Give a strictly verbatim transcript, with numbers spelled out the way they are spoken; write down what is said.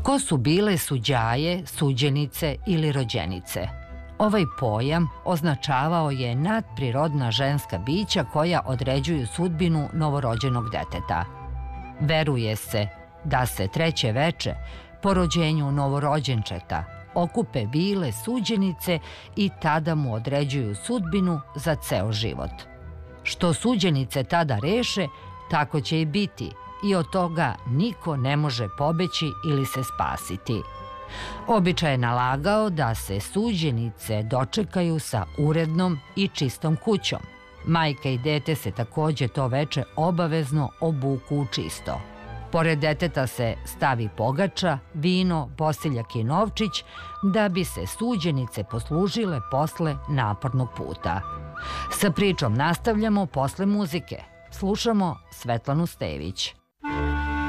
Ko su bile suđaje, suđenice ili rođenice? Ovaj pojam označavao je nadprirodna ženska bića koja određuju sudbinu novorođenog deteta. Veruje se da se treće veče, po rođenju novorođenčeta, okupe bile suđenice i tada mu određuju sudbinu za ceo život. Što suđenice tada reše, tako će i biti i od toga niko ne može pobeći ili se spasiti. Običaj je nalagao da se suđenice dočekaju sa urednom i čistom kućom. Majka i dete se takođe to veče obavezno obuku u čisto. Pored deteta se stavi pogača, vino, bosiljak i novčić da bi se suđenice poslužile posle napornog puta. Sa pričom nastavljamo posle muzike. Slušamo Svetlanu Stević.